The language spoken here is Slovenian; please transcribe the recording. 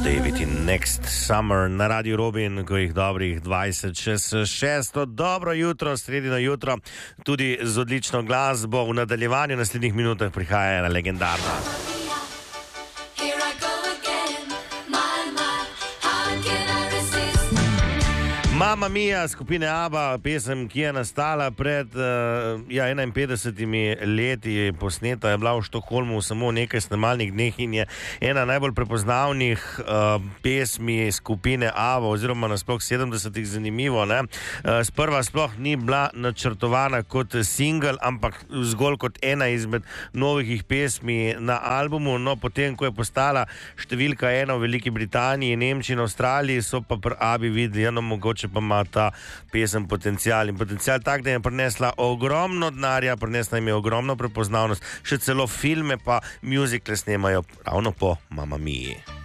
David in Next Summer na Radio Robin, ko jih dobrih 20 čez 6. Dobro jutro, sredino jutro, tudi z odlično glasbo. V nadaljevanju naslednjih minutah prihaja ena legendarna. Mamma Mia skupine ABBA, pesem, ki je nastala pred 51 leti, posneta je bila v Štokholmu samo v nekaj snemalnih dneh in je ena najbolj prepoznavnih pesmi skupine ABBA oziroma nasploh 70-ih. Zanimivo, ne? Sprva sploh ni bila načrtovana kot single, ampak zgolj kot ena izmed novih pesmi na albumu. No, potem, ko je postala številka 1 v Veliki Britaniji, Nemčiji in Avstraliji, so pa pri ABBI videli, mogoče pa ima ta pesem potencial in potencial tak, da je prinesla ogromno denarja, prinesla jim je ogromno prepoznavnost, še celo filme pa muzikle snemajo ravno po Mamma Mii.